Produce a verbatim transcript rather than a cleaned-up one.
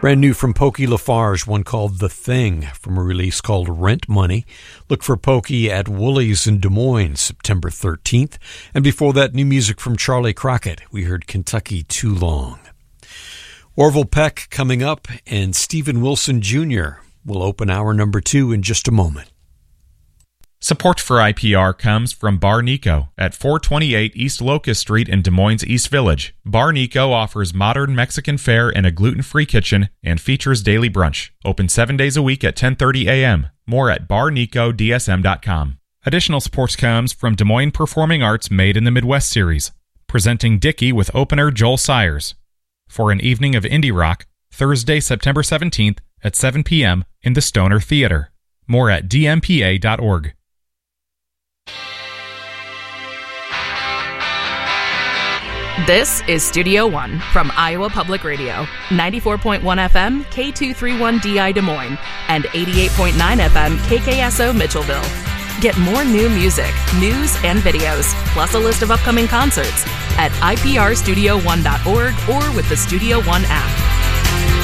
Brand new from Pokey Lafarge, one called The Thing, from a release called Rent Money. Look for Pokey at Woolies in Des Moines, September thirteenth. And before that, new music from Charlie Crockett. We heard Kentucky Too Long. Orville Peck coming up, and Stephen Wilson Junior will open hour number two in just a moment. Support for I P R comes from Bar Nico at four twenty-eight East Locust Street in Des Moines East Village. Bar Nico offers modern Mexican fare and a gluten-free kitchen and features daily brunch. Open seven days a week at ten thirty a.m. More at bar nico d s m dot com. Additional support comes from Des Moines Performing Arts Made in the Midwest series, presenting Dickie with opener Joel Sayers for an evening of indie rock, Thursday, September seventeenth at seven p.m. in the Stoner Theater. More at d m p a dot org. This is Studio One from Iowa Public Radio, ninety-four point one F M, K two thirty-one D I Des Moines, and eighty-eight point nine F M, K K S O Mitchellville. Get more new music, news, and videos, plus a list of upcoming concerts at i p r studio one dot org or with the Studio One app.